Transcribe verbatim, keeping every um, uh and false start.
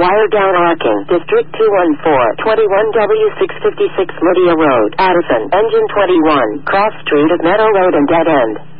Wire down arcing. District two one four, twenty-one W six fifty-six Lydia Road, Addison. Engine twenty-one. Cross street of Meadow Road and dead end.